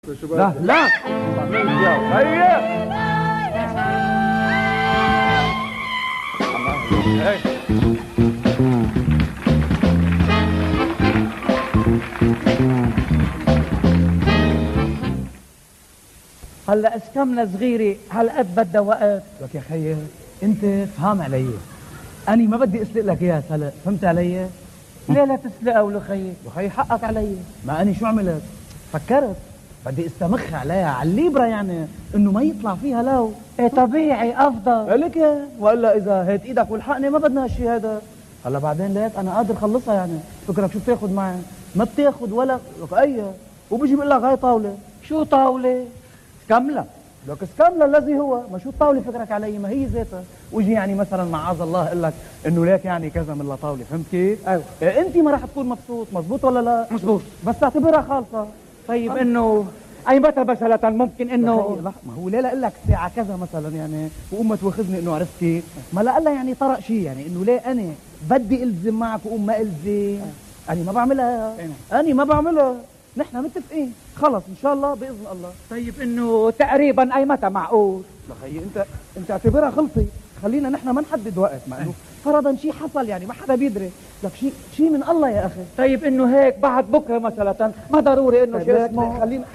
لا لا هلا اشكمنا صغيرة هالقد بدها وقت. لك يا خيي انت فهم علي، اني ما بدي اسلق لك اياها سلق، فهمت علي؟ ليه لا تسلقها ولو خيي؟ وخي حقك علي، ما اني شو عملت؟ فكرت بدي استمخ عليها على الليبرة، يعني انه ما يطلع فيها لو. ايه طبيعي افضل. لك والا اذا هيت ايدك والحقني ما بدنا هالشي هذا. هلا بعدين ليك انا قادر خلصها، يعني فكرك شو بتاخذ معي؟ ما بتاخذ ولا لك اي، وبيجي بقول لك هاي طاولة. شو طاولة؟ كاملة لك سكاملة الذي هو ما شو الطاولة فكرك علي؟ ما هي ذاتها. ويجي يعني مثلا معاذ الله اقول لك انه ليك يعني كذا من طاولة، فهمت كيف؟ ايوه. انت ما راح تكون مبسوط، مزبوط ولا لا؟ مزبوط. بس تعتبرها خالصة. طيب انه اي متى مثلا ممكن انه لا ما هو ليه لا اقول لك الساعة كذا مثلا يعني، وأمة تواخذني انه عرفت كيف؟ ما لا قال يعني طرق شيء، يعني انه ليه انا بدي الزم معك وأم ما الزم؟ انا ما بعملها، انا ما بعملها. نحن متفقين خلص ان شاء الله باذن الله. طيب انه تقريبا اي متى معقول؟ لخي انت اعتبرها خلصي، خلينا نحن ما نحدد وقت، مع انه فرضا شيء حصل يعني ما حدا بيدري. لك شيء من الله يا اخي. طيب انه هيك بعد بكره مثلا، ما ضروري انه شيء اسمه.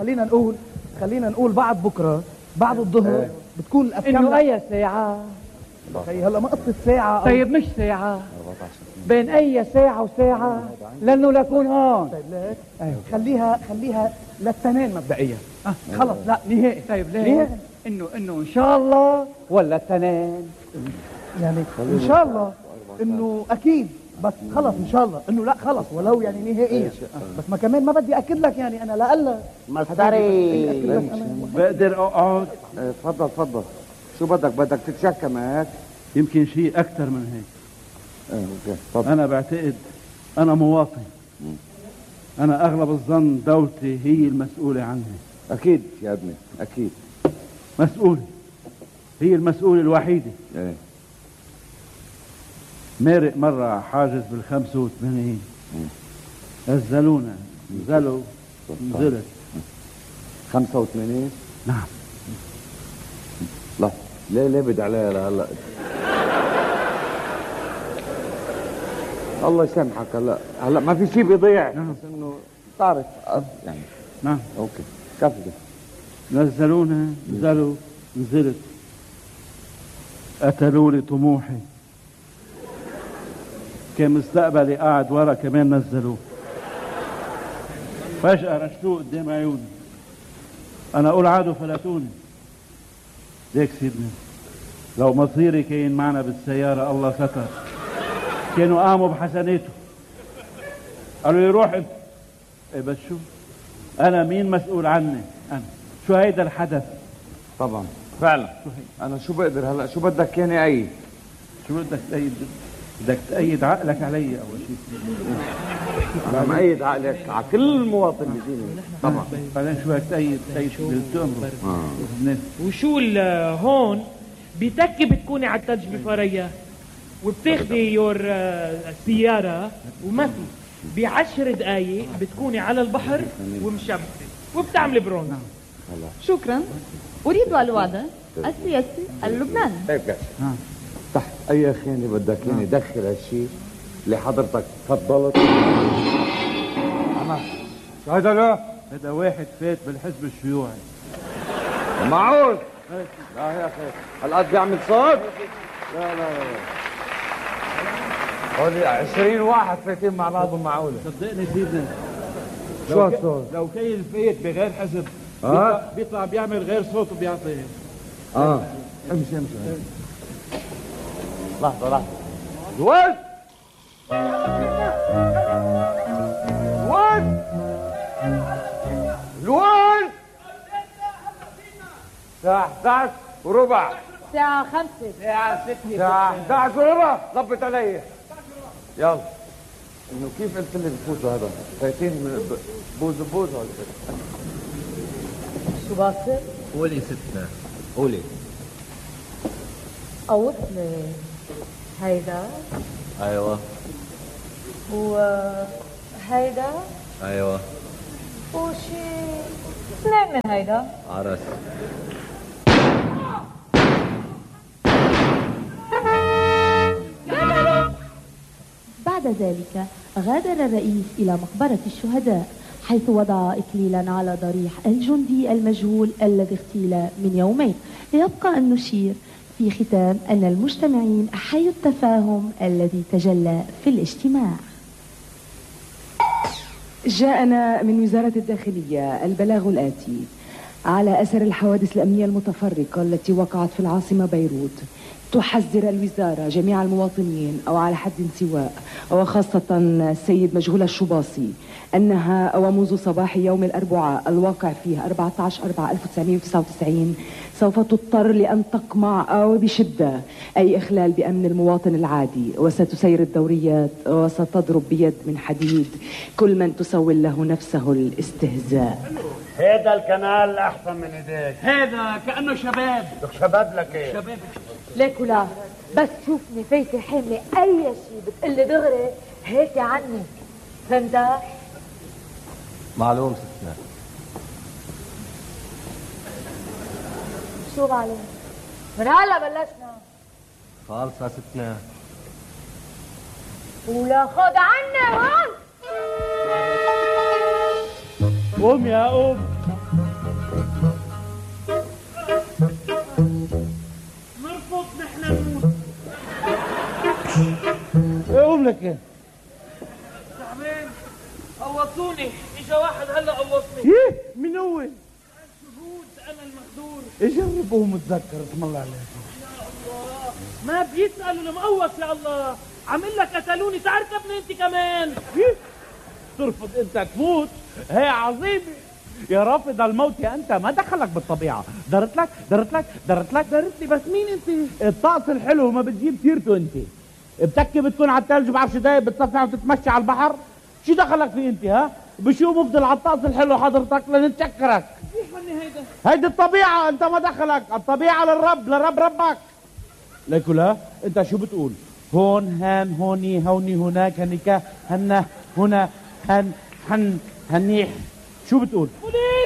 خلينا نقول بعد بكره، بعد الظهر بتكون الافكار. انه اي ساعة؟ خي هلا ما قصة ساعة. طيب مش ساعة، بين اي ساعة وساعة لانه لكون هون. طيب ليك خليها للتنين مبدئيا. خلص لا نهائي. طيب ليه؟ انه ان شاء الله ولا التنين؟ يعني ان شاء الله انه اكيد، بس خلص ان شاء الله انه لا خلص ولو يعني نهائيا. بس ما كمان ما بدي اكد لك يعني انا لا الا مصدري. بقدر اقعد؟ تفضل. شو بدك تتشكى هيك؟ يمكن شيء اكثر من هيك. اوكي تفضل. انا بعتقد انا مواطن، انا اغلب الظن دولتي هي المسؤولة عنها. اكيد يا ابني اكيد مسؤولة، هي المسؤولة الوحيدة. ايه مارق مرة حاجز بال85، نزلونا، نزلت 85. نعم. لا ليه بدي عليها هلا؟ الله يسامحك. هلا ما في شيء بيضيع. نعم. بس انه تعرف يعني. نعم. اوكي كفي. نزلونا، نزلت، قتلوا لي طموحي، كان مستقبلي قاعد ورا كمان نزلوه، فجأة رشتوه قدام عيوني، انا اقول عادوا فلتوني. ليك سيدنا لو مصيري كان معنا بالسيارة الله ستر، كانوا قاموا بحسناته، قالوا لي روح انت. ايه بس شو انا مين مسؤول عني؟ انا شو هيدا الحدث؟ طبعا فعلا انا شو بقدر هلا؟ شو بدك ياني اي؟ شو بدك تأيد؟ بدك تأيد عقلك علي اول شيء. انا مأيد عقلك على كل مواطن بديني طبعا. بعدين شو بدك تأيد بالتأمر. وشو هون بتكي بتكوني على الثلج بفريا وبتاخدي يور السيارة وما في ب10 دقايق بتكوني على البحر ومشبكة وبتعملي برونز. شكرا. أريد الوضع السياسي اللبناني. هيك تحت اي خانة بدك ياني دخل هالشيء اللي حضرتك تفضلت. شو هيدا؟ لا هذا واحد فات بالحزب الشيوعي. معقول؟ لا يا اخي هالقد بيعمل صوت؟ لا هولي 20 واحد فايتين مع بعضهم. معقولة؟ صدقني سيدنا شو هالصوت؟ لو كاين فايت بغير حزب بيطلع بيعمل غير صوت وبيعطي. امشي لحظة الواد الساعة 11 وربع. الساعة 5. الساعة 11 وربع. ضبط علي يلا. انه كيف قلت لي بفوتوا هذا؟ فايتين من بوز ولا شو باصر؟ قولي ستنا. قولي. قوت لي هيدا ايوه وهيدا ايوه وشي منين من هيدا؟ عرس. بعد ذلك غادر الرئيس إلى مقبرة الشهداء، حيث وضع إكليلا على ضريح الجندي المجهول الذي اغتيل من يومين. يبقى أن نشير في ختام أن المجتمعين أحيوا التفاهم الذي تجلى في الاجتماع. جاءنا من وزارة الداخلية البلاغ الآتي: على أثر الحوادث الأمنية المتفرقة التي وقعت في العاصمة بيروت، تحذر الوزارة جميع المواطنين أو على حد سواء وخاصة السيد مجهول الشباصي أنها ومنذ صباح يوم الأربعاء الواقع فيه 14/4/1999 سوف تضطر لأن تقمع وبشدة أي إخلال بأمن المواطن العادي، وستسير الدوريات وستضرب بيد من حديد كل من تسول له نفسه الاستهزاء. هذا الكنال أحسن من إيديك. هذا كأنه شباب. شباب لك ايه؟ شباب ليك ولا بس تشوفني فايتة حاملة أي شيء بتقلي دغري هيك عني، فهمت؟ معلوم ستنا. شو معلوم؟ من هلا بلشنا. خالصة ستنا. ولا خد عني هون. قوم يا قوم. نرفض نحن نموت. قوم لك ايه؟ تعبان قوصوني، اجا واحد هلا قوصني. ايه مين هو؟ شهود انا المهدور. جرب قوم اتذكر اسم الله عليك. يا الله ما بيسألوا المقوص يا الله، عامل لك قتلوني، تعرف ابني انت كمان. إيه؟ ترفض انت تموت؟ هي عظيمة يا رافض الموت يا انت، ما دخلك بالطبيعة. درت لك درتني، بس مين انت؟ الطقس الحلو ما بتجيب سيرته انت. بتكي بتكون على الثلج بعرفش دايب بتصفع وتتمشى على البحر. شو دخلك فيه انت ها؟ بشو مفضل على الطقس الحلو حضرتك لنتشكرك. كيف مني هيدا؟ هيدي الطبيعة، انت ما دخلك. الطبيعة للرب ربك. ليكو لا انت شو بتقول؟ هون هان هوني هوني هناك هنيكا هنا هنا هن هنيح. شو بتقول؟ بوليس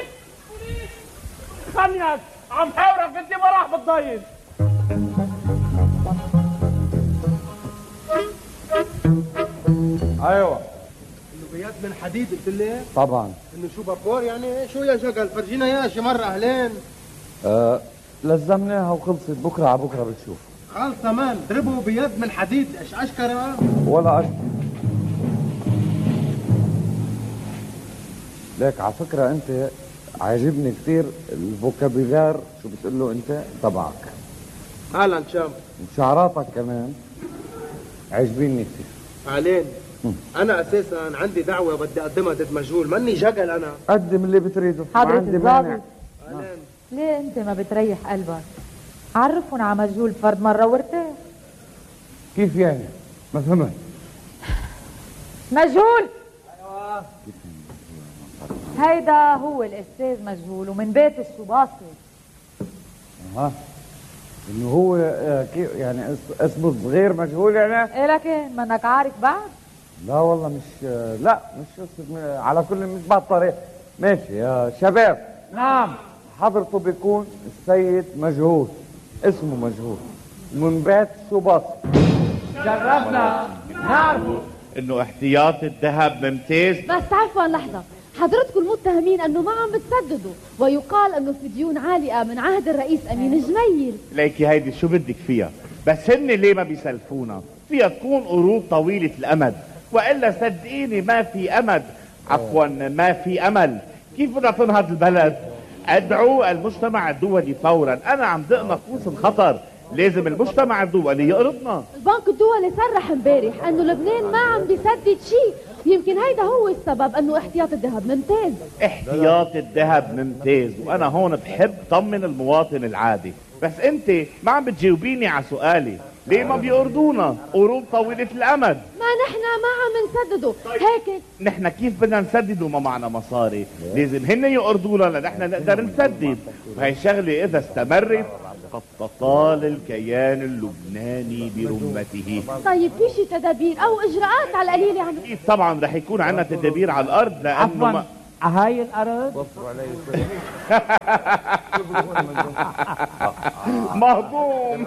خنيك عم حاورك انت ما راح بتضايق. ايوه انه بيد من حديد قلت لي؟ طبعا. انه شو بابور يعني؟ شو يا شغل؟ فرجينا اياه شي مره اهلين. لزمناها وخلصت، بكره على بكره بتشوف. خلص تمام، ضربوا بيد من حديد، ايش اشكره؟ ولا أشكر. ليك على فكرة انت عاجبني كثير الفوكابيلار، شو بتقول له انت تبعك. اهلا شام. وشعراتك كمان عاجبيني كثير. علين انا اساسا عندي دعوه بدي اقدمها ضد مجهول، ماني جقل انا. قدم اللي بتريده، ما حضرة عندي مانع. الضابط، ليه انت ما بتريح قلبك؟ عرفهم على مجهول فرد مره وارتاح. كيف يعني؟ ما فهمت. مجهول هيدا هو الاستاذ مجهول ومن بيت الشباصي. ها انه هو كيف يعني اسمه صغير مجهول يعني؟ ايه لكن منك عارف بعد؟ لا والله مش لا مش على كل مش بهالطريقه. ماشي يا شباب. نعم. حضرته بيكون السيد مجهول، اسمه مجهول من بيت شباصي. جربنا نعرفه انه احتياط الذهب ممتاز. بس عفوا لحظة، حضرتكم المتهمين انه ما عم بتسددوا، ويقال انه في ديون عالية من عهد الرئيس امين جميل. ليكي هيدي شو بدك فيها؟ بس هن ليه ما بيسلفونا؟ فيها تكون قروض طويلة الامد، والا صدقيني ما في امد. عفوا ما في امل. كيف بدنا تنهض البلد؟ ادعوا المجتمع الدولي فورا، انا عم دق ناقوس الخطر. لازم المجتمع الدولي يقرضنا. البنك الدولي صرح امبارح انه لبنان ما عم بيسدد شيء، يمكن هيدا هو السبب انه احتياط الذهب ممتاز. احتياط الذهب ممتاز، وانا هون بحب طمن المواطن العادي. بس انت ما عم بتجاوبيني على سؤالي، ليه ما بيقرضونا قروض طويلة الامد؟ ما نحن ما عم نسدده. هيك نحن كيف بدنا نسدد وما معنا مصاري؟ لازم هن يقرضونا لنحن نقدر نسدد، وهي شغلة اذا استمرت قد تطال الكيان اللبناني برمته. طيب في شي تدابير او اجراءات على القليله عم؟ طبعا رح يكون عندنا تدابير على الارض، لانه هاي الارض وفروا علي مهضوم.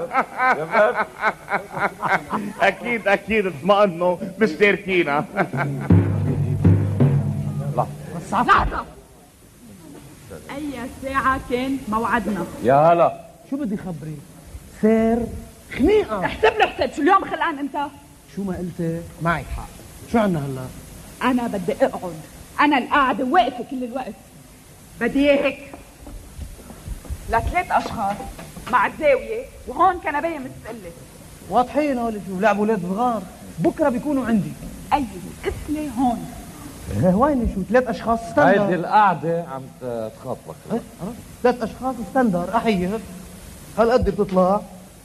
اكيد اكيد اطمئنوا مش تاركينا. لحظة، أي ساعة كان موعدنا؟ يا هلا، شو بدي خبري؟ سير خنيقة. احسب لي حساب، شو اليوم خلقان انت؟ شو ما قلت معك حق. شو عنا هلا؟ أنا بدي أقعد، أنا القاعدة واقفة كل الوقت. بدي إياه هيك لثلاث أشخاص مع الزاوية، وهون كنباية مستقلة. واضحين هول شو لعبوا ولاد صغار، بكره بيكونوا عندي. أي قفلة هون. وين شو 3 اشخاص ستاندر. هيدي القعدة عم تخاطبك. 3 اشخاص ستاندر احير هالقد بتطلع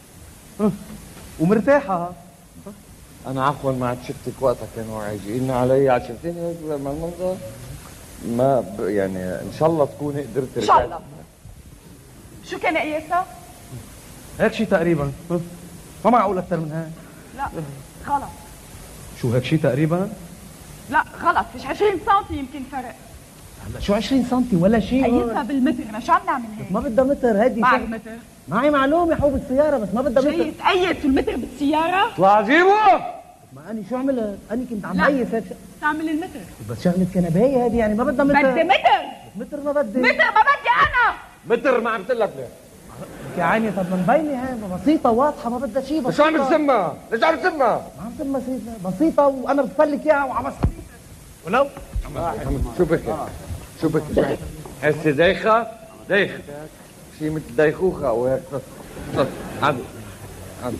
ومرتاحة. أنا عفوا ما عاد شفتك وقتها كانوا عايجين علي عشرتين هيك مع المنظر. ما يعني إن شاء الله تكوني قدرتي. إن شاء الله. شو كان قياسها؟ هيك شي تقريبا. ما معقول أكثر من هيك. لا غلط. شو هيك شي تقريبا؟ لا غلط، فيش 20 سم يمكن فرق. هلا شو 20 سم ولا شيء؟ قيسها بالمتر، أنا شو عم نعمل هيك؟ ما بدها متر هيدي. معي متر. معي معلومة حبوب السيارة بس ما بدها متر. جاي تقيس المتر بالسيارة؟ اطلع جيبه. ما أنا شو عملت؟ أنا كنت عم قيس هيك. تعمل المتر. بس شغلة كنباية هذه يعني ما بدها متر. بدي متر. متر ما بدي. متر ما بدي أنا. متر ما عم تقلك ليه؟ يا عيني طب مبينة هاي بسيطة واضحة ما بدها شيء. شو عم تسمى؟ ليش عم تسمى؟ ما عم تسمى سيدنا، بسيطة وأنا بفلك إياها وعم ولو شو بك؟ شو بك؟ هسه دايخة؟ دايخة شي مثل دايخوخة او هيك. عدل عدل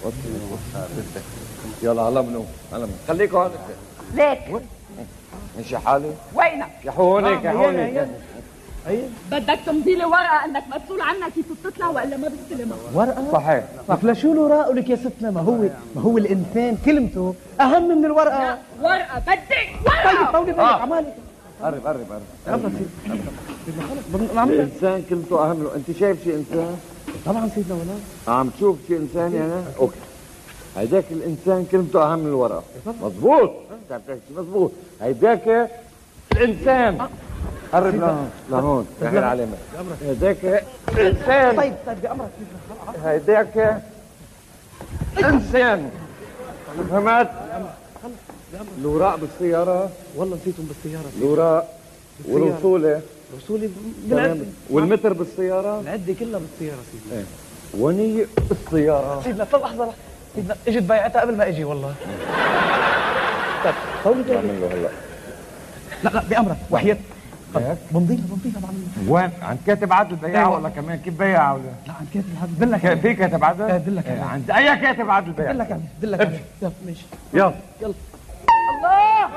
يلا هلا منو هلا منو خليك هون. ليك ماشي حالي. وينك؟ يا هونيك يا هونيك. بدك تمضي لي ورقة انك مسؤول عنها كيف بتطلع والا ما بستلمها. ورقة؟ صحيح. لك لشو له راقه لك يا ستنا؟ ما هو الإنسان كلمته أهم من الورقة. لا ورقة بدي ورقة. طيب طولي بالك عمالك. قرب قرب قرب. سيدنا الإنسان كلمته أهم له. أنت شايف شي إنسان؟ طبعا سيدنا ولا عم تشوف شي إنسان يعني؟ أوكي. هيداك الإنسان كلمته أهم من الورقة. مضبوط. أنت عم تحكي مضبوط. هيداك الإنسان. قرب لهون لهون رح العلامة. هيداك الإنسان. طيب بأمرك هيداك إنسان. فهمت؟ الوراق بالسيارة. والله نسيتهم بالسيارة. الوراق والوصولة. رسولي بالعدة. والمتر بالسيارة. العدة كلها بالسيارة سيدنا. ايه. ونية بالسيارة. سيدنا طب لحظة سيدنا اجت بيعتها قبل ما اجي والله. طيب طولي بالك. بعمل له هلا. لا بأمرك وحياة. بنضيفها بعمل. وين؟ عند كاتب عدل بياع ولا كمان كيف بياع ولا؟ لا عند كاتب عدل. بدلك في كاتب عدل؟ بدلك عند أي كاتب عدل بياع؟ بدلك بدلك يلا ماشي. يلا يلا. الله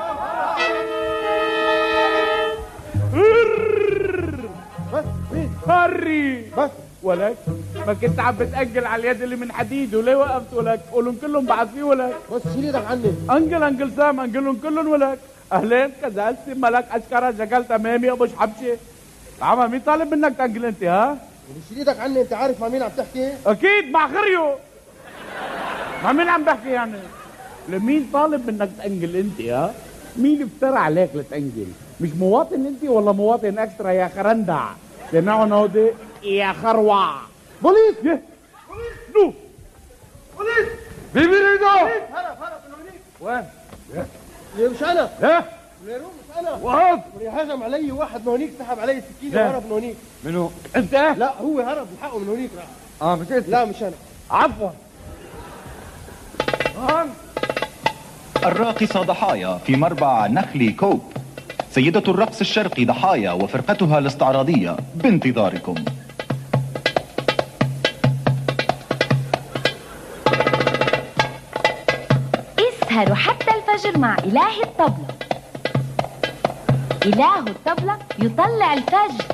بس هري بس ولك ما كنت عم بتأجل على اليد اللي من حديد وليه وقفت ولك؟ قولهم كلهم بعد فيه ولك. بس شيل ايدك عني. انجل سام انجلهم كلهم ولك. اهلين كذا ملك اشكرا جقلت امامي ابو حبشه. عم مين طالب منك تانجل انت ها؟ شيل ايدك عني. انت عارف مع مين عم تحكي؟ اكيد مع خريو. مع مين عم بحكي يعني؟ لمين طالب منك تانجل انت ها؟ مين افترى عليك لتانجل؟ مش مواطن انت ولا مواطن اكسترا يا خرندع؟ سمعوا هودي يا خروع. بوليس. بوليس نو بوليس. بيبي ريدو. هرب من هونيك. وين؟ ليه مش انا؟ ايه؟ ليه مش انا؟ وقف. هجم علي واحد من هونيك سحب علي السكينة وهرب من هونيك. منو؟ انت؟ لا هو هرب الحقه من هونيك راح. مش انت؟ لا مش انا. عفوا. الراقصة ضحايا في مربع نخلي كوب. سيدة الرقص الشرقي ضحايا وفرقتها الاستعراضية بانتظاركم. اسهروا حتى الفجر مع إله الطبلة. إله الطبلة يطلع الفجر.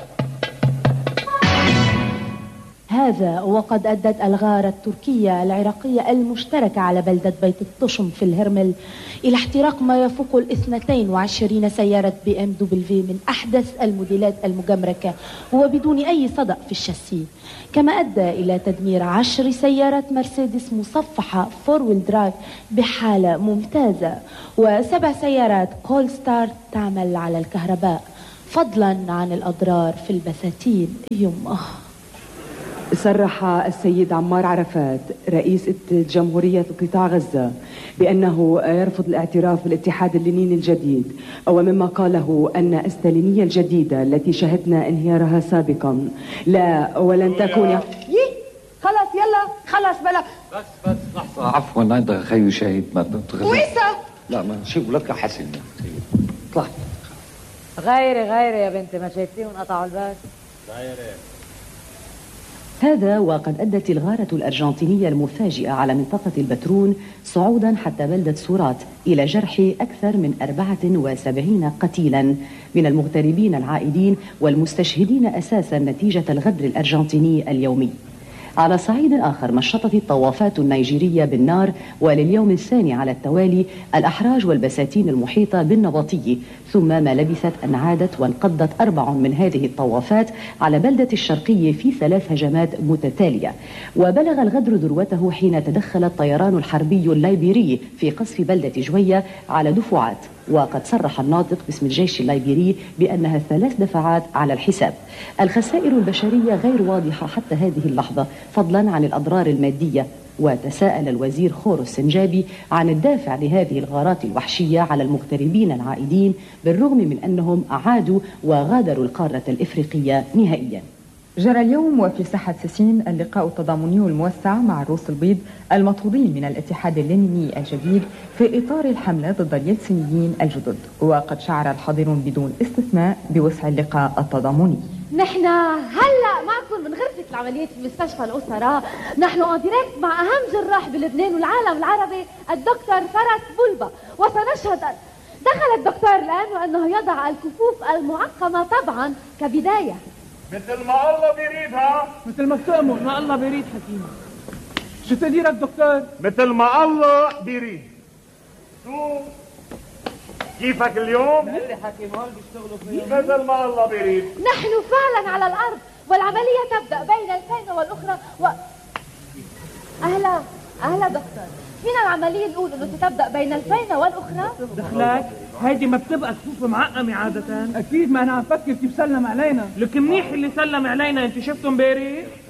هذا وقد أدت الغارة التركية العراقية المشتركة على بلدة بيت الطشم في الهرمل إلى احتراق ما يفوق 22 سيارة BMW من أحدث الموديلات المجمركة وبدون أي صدأ في الشاسيه، كما أدى إلى تدمير 10 سيارات مرسيدس مصفحة 4-wheel drive بحالة ممتازة و7 سيارات كول ستار تعمل على الكهرباء. فضلا عن الأضرار في البساتين. يمه. صرح السيد عمار عرفات رئيس جمهورية قطاع غزة بأنه يرفض الاعتراف بالاتحاد اللينيني الجديد، ومما قاله أن الستالينية الجديدة التي شهدنا انهيارها سابقا لا ولن تكون. خلاص يلا خلاص بلا. بس لحظة عفوا هيدا خيو شاهد ما ويسا لا ما شوف لك حسن اطلع. غيري يا بنتي، ما شايفيهم قطعوا الباس. هذا وقد أدت الغارة الأرجنتينية المفاجئة على منطقة البترون صعودا حتى بلدة سورات إلى جرح أكثر من 74 قتيلا من المغتربين العائدين والمستشهدين أساسا نتيجة الغدر الأرجنتيني اليومي. على صعيد آخر نشطت الطوافات النيجيرية بالنار ولليوم الثاني على التوالي الأحراج والبساتين المحيطة بالنبطي، ثم ما لبثت أن عادت وانقضت 4 من هذه الطوافات على بلدة الشرقية في 3 هجمات متتالية. وبلغ الغدر ذروته حين تدخل الطيران الحربي الليبيري في قصف بلدة جوية على دفعات، وقد صرح الناطق باسم الجيش الليبيري بأنها 3 دفعات على الحساب. الخسائر البشرية غير واضحة حتى هذه اللحظة فضلا عن الأضرار المادية، وتساءل الوزير خورو السنجابي عن الدافع لهذه الغارات الوحشية على المغتربين العائدين بالرغم من أنهم عادوا وغادروا القارة الإفريقية نهائيا. جرى اليوم وفي ساحة سيسين اللقاء التضامني الموسع مع الروس البيض المطرودين من الاتحاد اللينيني الجديد في إطار الحملة ضد اليلتسينيين الجدد، وقد شعر الحاضرون بدون استثناء بوسع اللقاء التضامني. نحن هلا معكم من غرفة العمليات في مستشفى الأسرة، نحن اون ديريكت مع أهم جراح بلبنان والعالم العربي الدكتور فرس بولبا، وسنشهد دخل الدكتور الآن وأنه يضع الكفوف المعقمة طبعا كبداية مثل ما الله بيريدها، مثل ما بتأمر ما الله بيريد حكيم. شو تقديرك دكتور؟ مثل ما الله بيريد. شو كيفك اليوم؟ اللي حكيم هول بيشتغلوا فيها مثل ما الله بيريد. نحن فعلا على الأرض والعملية تبدأ بين الفينة والأخرى أهلا دكتور، فينا العملية الأولى أنه تبدأ بين الفينة والأخرى؟ دخلك هيدي ما بتبقى صفوف معقمة عادة. أكيد ما أنا عم فكر كيف سلم علينا. لك منيح اللي سلم علينا، أنت شفته امبارح؟